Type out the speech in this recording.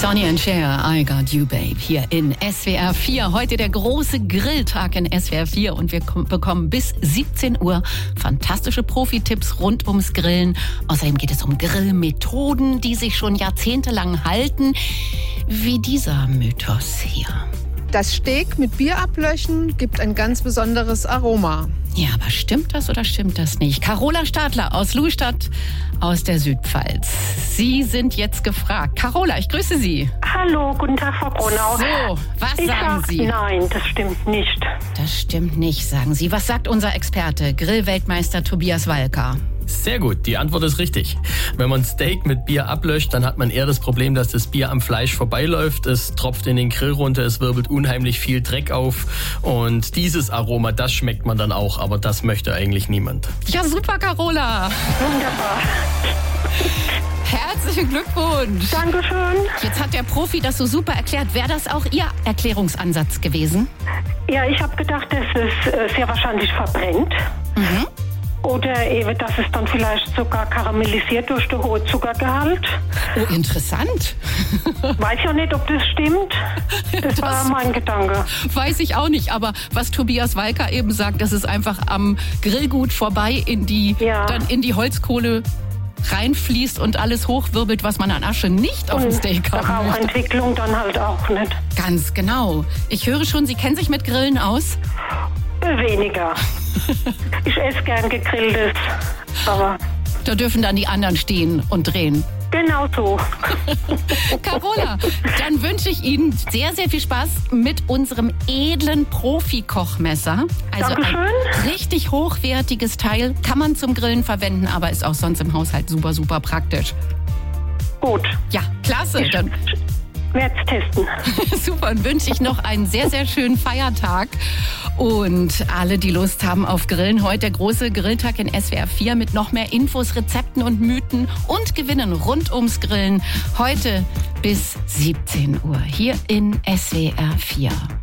Sonny and Cher, I Got You Babe, hier in SWR 4. Heute der große Grilltag in SWR 4 und wir bekommen bis 17 Uhr fantastische Profi-Tipps rund ums Grillen. Außerdem geht es um Grillmethoden, die sich schon jahrzehntelang halten, wie dieser Mythos hier. Das Steak mit Bier ablöschen gibt ein ganz besonderes Aroma. Ja, aber stimmt das oder stimmt das nicht? Carola Stadler aus Lustadt aus der Südpfalz. Sie sind jetzt gefragt. Carola, ich grüße Sie. Hallo, guten Tag, Frau Brunau. So, was sagen Sie? Nein, das stimmt nicht. Das stimmt nicht, sagen Sie. Was sagt unser Experte, Grillweltmeister Tobias Walker? Sehr gut, die Antwort ist richtig. Wenn man Steak mit Bier ablöscht, dann hat man eher das Problem, dass das Bier am Fleisch vorbeiläuft. Es tropft in den Grill runter, es wirbelt unheimlich viel Dreck auf. Und dieses Aroma, das schmeckt man dann auch, aber das möchte eigentlich niemand. Ja, super, Carola. Wunderbar. Herzlichen Glückwunsch. Dankeschön. Jetzt hat der Profi das so super erklärt. Wäre das auch Ihr Erklärungsansatz gewesen? Ja, ich habe gedacht, dass es sehr wahrscheinlich verbrennt. Mhm. Oder eben, dass es dann vielleicht sogar karamellisiert durch den hohen Zuckergehalt. Oh, interessant. Weiß ja nicht, ob das stimmt. Das war mein Gedanke. Weiß ich auch nicht, aber was Tobias Walker eben sagt, dass es einfach am Grillgut vorbei dann in die Holzkohle reinfließt und alles hochwirbelt, was man an Asche nicht auf dem Steak haben möchte. Rauchentwicklung dann halt auch nicht. Ganz genau. Ich höre schon, Sie kennen sich mit Grillen aus? Weniger. Ich esse gern gegrilltes, aber... Da dürfen dann die anderen stehen und drehen. Genau so. Carola, dann wünsche ich Ihnen sehr, sehr viel Spaß mit unserem edlen Profi-Kochmesser. Also Dankeschön. Ein richtig hochwertiges Teil. Kann man zum Grillen verwenden, aber ist auch sonst im Haushalt super, super praktisch. Gut. Ja, klasse. Dann werde es testen. super, und wünsche ich noch einen sehr, sehr schönen Feiertag. Und alle, die Lust haben auf Grillen, heute der große Grilltag in SWR 4 mit noch mehr Infos, Rezepten und Mythen und Gewinnen rund ums Grillen. Heute bis 17 Uhr hier in SWR 4.